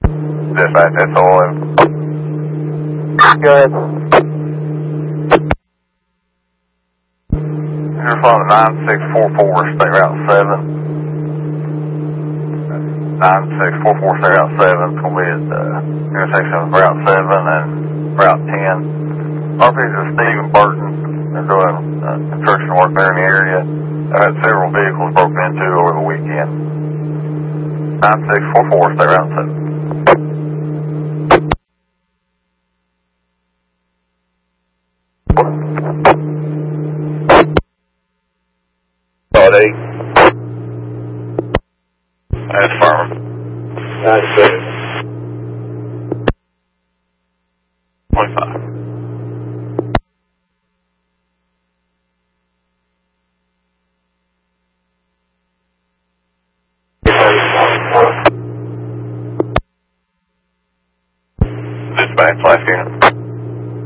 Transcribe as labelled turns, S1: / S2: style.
S1: Dispatch, that's all.
S2: Go ahead.
S1: You're flying 9644, state route 7. 9644, state route 7. It's going to be at the intersection of route 7 and route 10. RPs are Steve and Burton. They're doing construction work there in the area. I've had several vehicles broken into over the weekend. 9644, stay route 7.
S2: Code 8.
S1: That's firm.
S2: 96.
S1: 25. Dispatch, last unit.